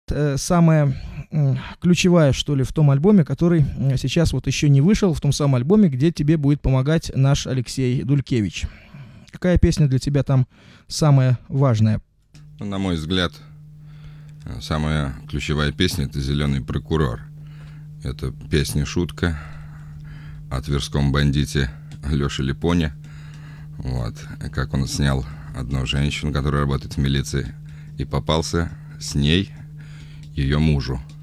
самое ключевое, что ли, в том альбоме, который сейчас вот еще не вышел, в том самом альбоме, где тебе будет помогать наш Алексей Дулькевич. Какая песня для тебя там самая важная? На мой взгляд, самая ключевая песня — это «Зеленый прокурор». Это песня-шутка о тверском бандите Лёше Липоне. Вот. Как он снял одну женщину, которая работает в милиции, и попался с ней ее мужу.